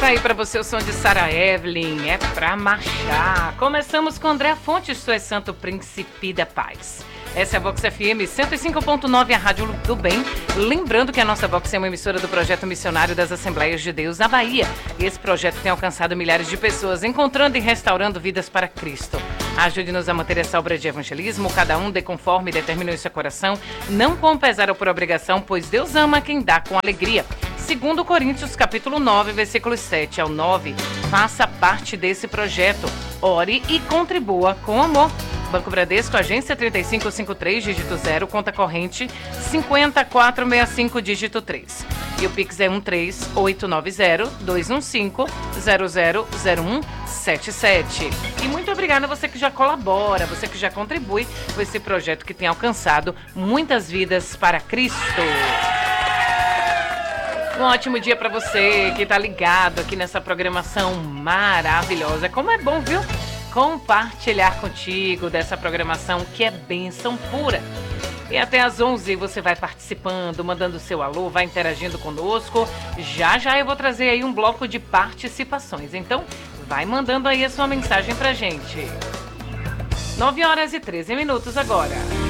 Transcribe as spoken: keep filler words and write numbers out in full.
tocar aí pra você o som de Sarah Evelyn, é pra marchar. Começamos com André Fontes, Tu és Santo Príncipe da Paz. Essa é a Vox F M cento e cinco ponto nove, a Rádio do Bem. Lembrando que a nossa Vox é uma emissora do Projeto Missionário das Assembleias de Deus na Bahia. E esse projeto tem alcançado milhares de pessoas, encontrando e restaurando vidas para Cristo. Ajude-nos a manter essa obra de evangelismo, cada um dê conforme determinou em seu coração, não com pesar ou por obrigação, pois Deus ama quem dá com alegria. Segundo Coríntios, capítulo nove, versículos sete ao nove. Faça parte desse projeto. Ore e contribua com amor. Banco Bradesco, agência trinta e cinco cinquenta e três, dígito zero, conta corrente cinquenta e quatro sessenta e cinco, dígito três. E o Pix é um três oito nove zero, dois um cinco, zero zero zero um sete sete. E muito obrigada a você que já colabora, você que já contribui com esse projeto que tem alcançado muitas vidas para Cristo. Um ótimo dia para você que tá ligado aqui nessa programação maravilhosa. Como é bom, viu? Compartilhar contigo dessa programação que é bênção pura. E até às onze você vai participando, mandando seu alô, vai interagindo conosco. Já já eu vou trazer aí um bloco de participações. Então, vai mandando aí a sua mensagem pra gente. nove horas e treze minutos agora.